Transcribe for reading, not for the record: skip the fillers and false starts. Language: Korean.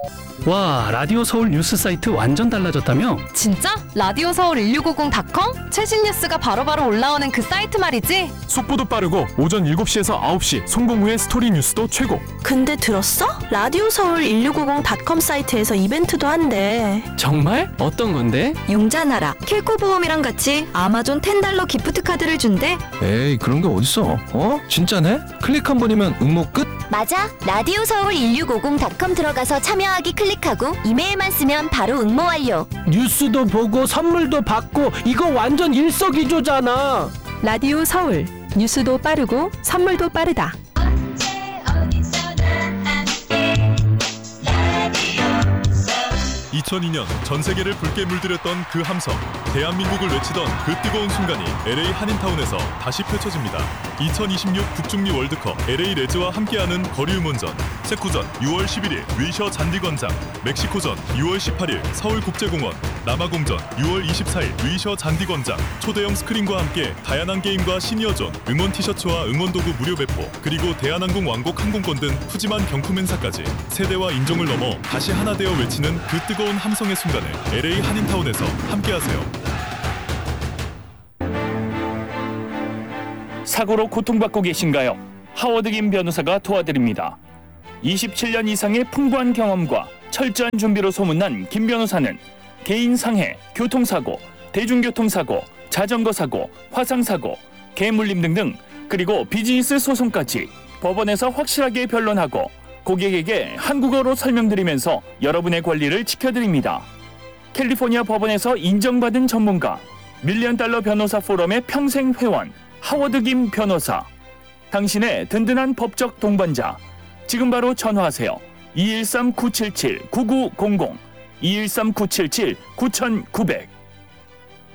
와, 라디오 서울 뉴스 사이트 완전 달라졌다며? 진짜? 라디오 서울 1650.com? 최신 뉴스가 바로바로 올라오는 그 사이트 말이지? 속보도 빠르고 오전 7시에서 9시 송공 후의 스토리 뉴스도 최고. 근데 들었어? 라디오 서울 1650.com 사이트에서 이벤트도 한대. 정말? 어떤 건데? 용자나라, 킬코보험이랑 같이 아마존 $10 기프트 카드를 준대. 에이, 그런 게 어딨어? 진짜네? 클릭 한 번이면 응모 끝? 맞아. 라디오 서울 1650.com 들어가서 참여하기 클릭하고 이메일만 쓰면 바로 응모 완료. 뉴스도 보고 선물도 받고 이거 완전 일석이조잖아. 라디오 서울. 뉴스도 빠르고 선물도 빠르다. 2002년 전 세계를 붉게 물들였던 그 함성, 대한민국을 외치던 그 뜨거운 순간이 LA 한인타운에서 다시 펼쳐집니다. 2026 북중미 월드컵 LA 레즈와 함께하는 거리 응원전, 체코전 6월 11일 위셔 잔디광장, 멕시코전 6월 18일 서울국제공원, 남아공전 6월 24일 위셔 잔디광장, 초대형 스크린과 함께 다양한 게임과 시니어존, 응원 티셔츠와 응원도구 무료 배포, 그리고 대한항공 왕복 항공권 등 푸짐한 경품 행사까지 세대와 인종을 넘어 다시 하나 되어 외치는 그 뜨거운 함성의 순간을 LA 한인타운에서 함께하세요. 사고로 고통받고 계신가요? 하워드 김 변호사가 도와드립니다. 27년 이상의 풍부한 경험과 철저한 준비로 소문난 김 변호사는 개인 상해, 교통사고, 대중교통사고, 자전거 사고, 화상사고, 개물림 등등, 그리고 비즈니스 소송까지 법원에서 확실하게 변론하고 고객에게 한국어로 설명드리면서 여러분의 권리를 지켜드립니다. 캘리포니아 법원에서 인정받은 전문가, $1,000,000 변호사 포럼의 평생 회원, 하워드 김 변호사. 당신의 든든한 법적 동반자. 지금 바로 전화하세요. 213-977-9900, 213-977-9900.